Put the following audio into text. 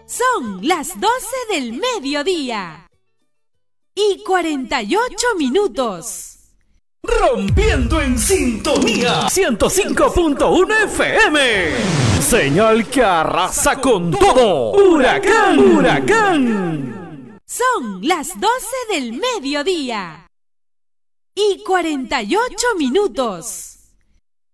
Son las 12 del mediodía y 48 minutos. Rompiendo en sintonía 105.1 FM. Señal que arrasa con todo. Huracán, huracán. Son las 12 del mediodía y 48 minutos.